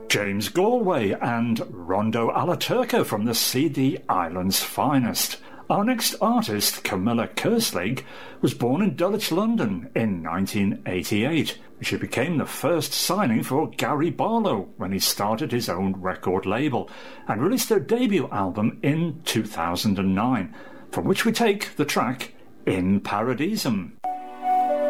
James Galway and Rondo alla Turca from the CD Islands Finest. Our next artist, Camilla Kerslake, was born in Dulwich, London in 1988. She became the first signing for Gary Barlow when he started his own record label and released their debut album in 2009, from which we take the track In Paradisum.